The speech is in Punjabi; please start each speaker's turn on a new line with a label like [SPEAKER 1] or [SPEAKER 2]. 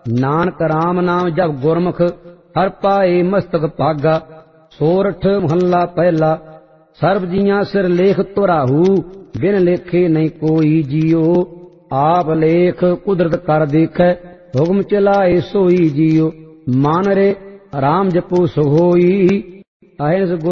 [SPEAKER 1] ਨਾਨਕ ਰਾਮ ਨਾਮ ਜਪ ਗੁਰਮੁਖ ਹਰ ਪਾਏ ਮਸਤਕ ਭਾਗਾ। ਸੋਰਠ ਮਹੱਲਾ ਪਹਿਲਾ। ਸਰਬ ਜੀਆਂ ਸਿਰ ਲੇਖ ਤੁਰਾਹੂ ਬਿਨ ਲੇਖੇ ਨਹੀਂ ਕੋਈ ਜੀਓ। ਆਪ ਲੇਖ ਕੁਦਰਤ ਕਰ ਦੇਖੈ ਹੁਕਮ ਚਲਾਏ ਸੋਈ ਜੀਓ। ਮਨ ਰੇ ਰਾਮ ਜਪੋ ਸੁ ਹੋਈ ਅਹਿੰਸ